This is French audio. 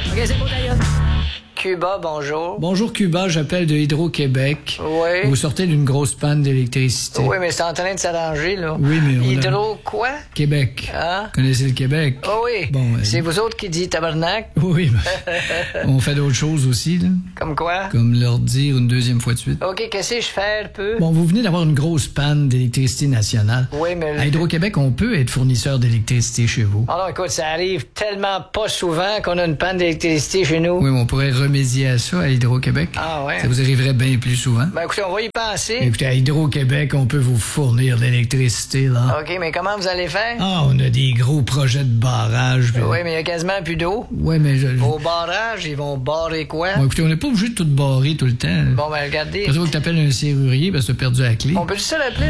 OK, c'est bon, d'ailleurs. Cuba, bonjour. Bonjour Cuba, j'appelle de Hydro-Québec. Oui. Vous sortez d'une grosse panne d'électricité. Oui, mais c'est en train de s'arranger, là. Oui, mais on Hydro quoi? Québec. Hein? Connaissez le Québec? Oh oui. Bon, c'est vous autres qui dites tabarnak? Oui, mais on fait d'autres choses aussi, là. Comme quoi? Comme leur dire une deuxième fois de suite. OK, qu'est-ce que je fais un peu? Bon, vous venez d'avoir une grosse panne d'électricité nationale. Oui, mais... À Hydro-Québec, on peut être fournisseur d'électricité chez vous. Oh non, écoute, ça arrive tellement pas souvent qu'on a une panne d'électricité chez nous. Oui, mais on pourrait remédier à ça à Hydro-Québec. Ah ouais? Ça vous arriverait bien plus souvent. Ben écoutez, on va y penser. Écoutez, à Hydro-Québec, on peut vous fournir de l'électricité, là. OK, mais comment vous allez faire? Ah, on a des gros projets de barrage. Puis... Oui, mais il y a quasiment plus d'eau. Oui, mais Vos barrages, ils vont barrer quoi? Bon, écoutez, on n'est pas obligé de tout barrer tout le temps. Bon, ben regardez. Parce que t'appelles un serrurier parce que t'as perdu la clé. On peut juste se l'appeler?